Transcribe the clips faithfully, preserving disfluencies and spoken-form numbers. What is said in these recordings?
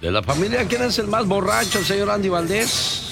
De la familia, ¿quién es el más borracho, señor Andy Valdés?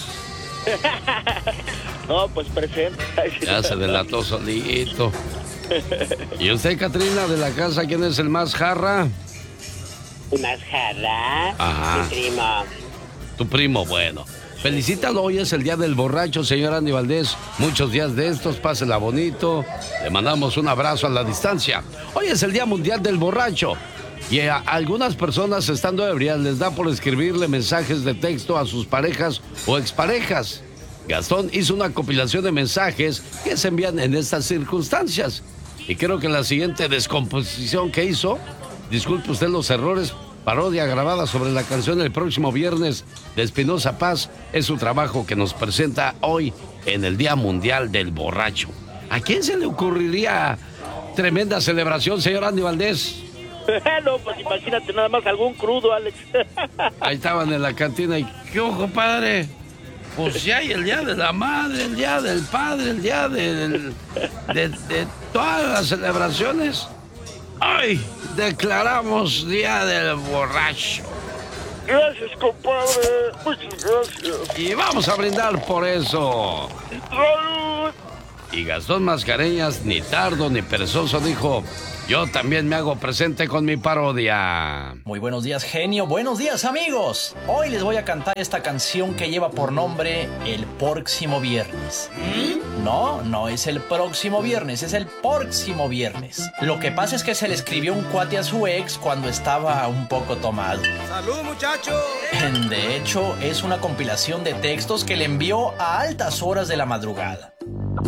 No, pues presente. Ya se delató solito. ¿Y usted, Catrina, de la casa, quién es el más jarra? ¿El más jarra? Ajá. Mi primo. Tu primo, bueno. Felicítalo, hoy es el día del borracho, señor Andy Valdés. Muchos días de estos, pásela bonito. Le mandamos un abrazo a la distancia. Hoy es el día mundial del borracho. Y a algunas personas, estando ebrias, les da por escribirle mensajes de texto a sus parejas o exparejas. Gastón hizo una compilación de mensajes que se envían en estas circunstancias. Y creo que la siguiente descomposición que hizo, disculpe usted los errores, parodia grabada sobre la canción El próximo viernes de Espinoza Paz, es su trabajo que nos presenta hoy en el Día Mundial del Borracho. ¿A quién se le ocurriría tremenda celebración, señor Andy Valdés? No, pues imagínate nada más algún crudo, Alex. Ahí estaban en la cantina y ¿qué ojo, padre? Pues ya hay el día de la madre, el día del padre, el día de, del- de, de todas las celebraciones. Hoy declaramos Día del Borracho. Gracias, compadre. Muchas gracias. Y vamos a brindar por eso. ¡Salud! Y Gastón Mascareñas, ni tardo ni perezoso, dijo: yo también me hago presente con mi parodia. Muy buenos días, genio. Buenos días, amigos. Hoy les voy a cantar esta canción que lleva por nombre El próximo viernes. No, no es el próximo viernes, es el próximo viernes. Lo que pasa es que se le escribió un cuate a su ex cuando estaba un poco tomado. ¡Salud, muchachos! De hecho, es una compilación de textos que le envió a altas horas de la madrugada.